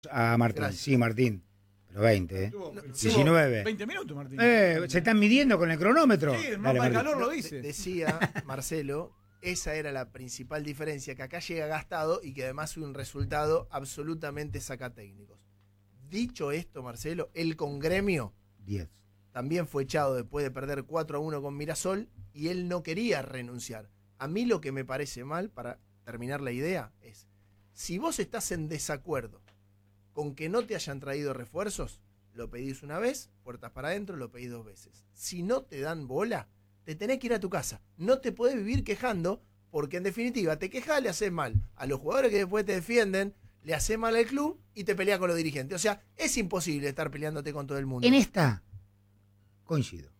A Martín, Gracias. sí, Martín. Pero 20, ¿eh? 19. 20 minutos, Martín. Se están midiendo con el cronómetro. Sí, el Dale, mapa de Martín. calor lo dice. Decía Marcelo, esa era la principal diferencia, que acá llega gastado y que además fue un resultado absolutamente sacatécnicos. Dicho esto, Marcelo, el Congremio 10. también fue echado después de perder 4-1 con Mirasol y él no quería renunciar. A mí lo que me parece mal, para terminar la idea, es, si vos estás en desacuerdo con que no te hayan traído refuerzos, lo pedís una vez, puertas para adentro, lo pedís 2 veces. Si no te dan bola, te tenés que ir a tu casa. No te podés vivir quejando, porque en definitiva te quejás, le haces mal a los jugadores que después te defienden, le haces mal al club y te peleas con los dirigentes. O sea, es imposible estar peleándote con todo el mundo. En esta coincido.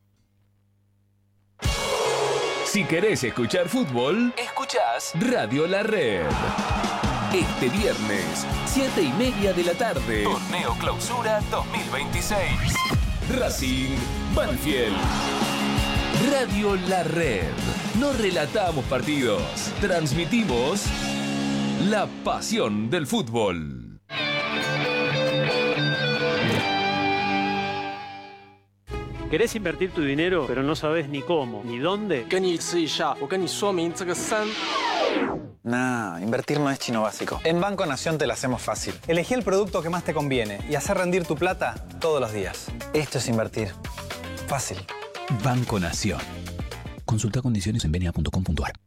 Si querés escuchar fútbol, escuchás Radio La Red. Este viernes, 7:30 de la tarde. Torneo Clausura 2026. Racing Banfield. Radio La Red. No relatamos partidos. Transmitimos la pasión del fútbol. ¿Querés invertir tu dinero, pero no sabes ni cómo, ni dónde? Nah, invertir no es chino básico. En Banco Nación te la hacemos fácil. Elegí el producto que más te conviene y hacer rendir tu plata todos los días. Esto es invertir. Fácil. Banco Nación. Consulta condiciones en bna.com.ar.